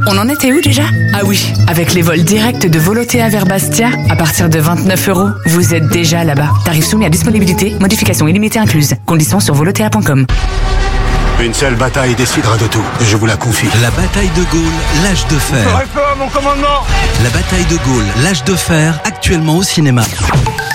On en était où déjà? Ah oui, avec les vols directs de Volotea vers Bastia, à partir de 29 €, vous êtes déjà là-bas. Tarif soumis à disponibilité, modification illimitée incluse. Conditions sur volotea.com. Une seule bataille décidera de tout, je vous la confie. La bataille de Gaulle, l'âge de fer. J'aurais peur, mon commandement. La bataille de Gaulle, l'âge de fer, actuellement au cinéma.